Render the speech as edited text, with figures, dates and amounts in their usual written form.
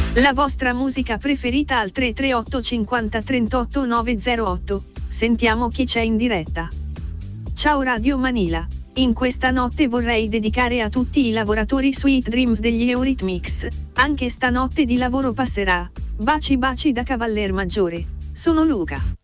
La vostra musica preferita al 338 50 38 908. Sentiamo chi c'è in diretta. Ciao Radio Manila. In questa notte vorrei dedicare a tutti i lavoratori Sweet Dreams degli Eurythmics. Anche stanotte di lavoro passerà. Baci baci da Cavaller Maggiore. Sono Luca.